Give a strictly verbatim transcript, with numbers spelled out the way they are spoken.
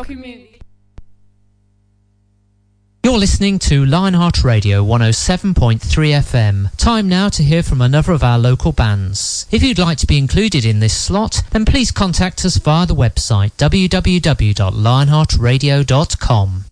our community. You're listening to Lionheart Radio one oh seven point three F M. Time now to hear from another of our local bands. If you'd like to be included in this slot, then please contact us via the website w w w dot lionheart radio dot com.